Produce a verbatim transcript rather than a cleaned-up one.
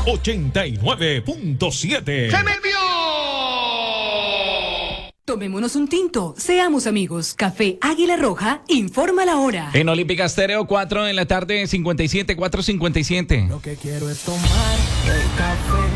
ochenta y nueve punto siete. ¡Se me envió! Tomémonos un tinto, seamos amigos. Café Águila Roja, informa la hora. En Olímpica Estéreo, cuatro en la tarde, cincuenta y siete, cuatro cincuenta y siete. Lo que quiero es tomar el café.